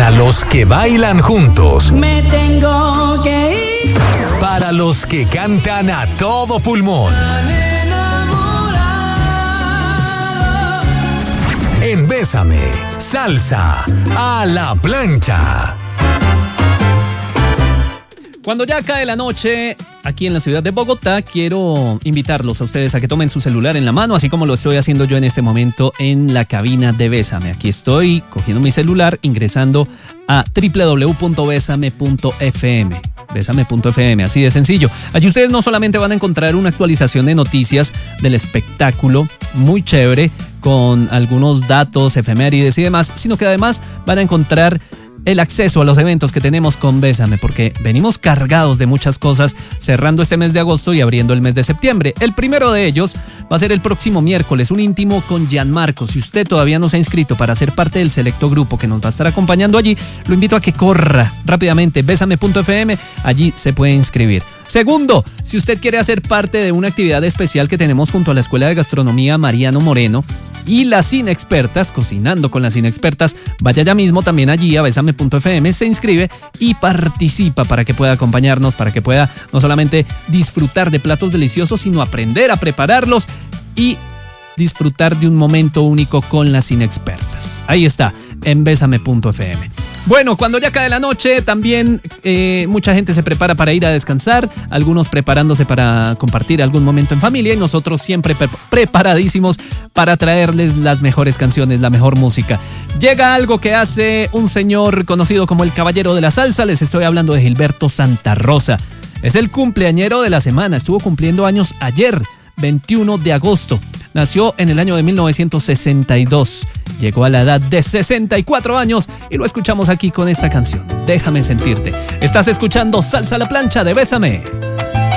Para los que bailan juntos. Me tengo que ir. Para los que cantan a todo pulmón. En Bésame, salsa a la plancha. Cuando ya cae la noche, aquí en la ciudad de Bogotá, quiero invitarlos a ustedes a que tomen su celular en la mano, así como lo estoy haciendo yo en este momento en la cabina de Bésame. Aquí estoy cogiendo mi celular, ingresando a www.besame.fm. Besame.fm, así de sencillo. Allí ustedes no solamente van a encontrar una actualización de noticias del espectáculo, muy chévere, con algunos datos, efemérides y demás, sino que además van a encontrar el acceso a los eventos que tenemos con Bésame, porque venimos cargados de muchas cosas, cerrando este mes de agosto y abriendo el mes de septiembre. El primero de ellos va a ser el próximo miércoles, un íntimo con Gianmarco. Si usted todavía no se ha inscrito para ser parte del selecto grupo que nos va a estar acompañando allí, lo invito a que corra rápidamente, besame.fm, allí se puede inscribir. Segundo, si usted quiere hacer parte de una actividad especial que tenemos junto a la Escuela de Gastronomía Mariano Moreno y las Inexpertas, Cocinando con las Inexpertas, vaya ya mismo también allí a besame.fm, se inscribe y participa para que pueda acompañarnos, para que pueda no solamente disfrutar de platos deliciosos, sino aprender a prepararlos y disfrutar de un momento único con las Inexpertas. Ahí está, en besame.fm. Bueno, cuando ya cae la noche, también mucha gente se prepara para ir a descansar, algunos preparándose para compartir algún momento en familia, y nosotros siempre preparadísimos para traerles las mejores canciones, la mejor música. Llega algo que hace un señor conocido como el Caballero de la Salsa. Les estoy hablando de Gilberto Santa Rosa. Es el cumpleañero de la semana, estuvo cumpliendo años ayer, 21 de agosto. Nació en el año de 1962. Llegó a la edad de 64 años y lo escuchamos aquí con esta canción, Déjame Sentirte. Estás escuchando Salsa a la Plancha de Bésame.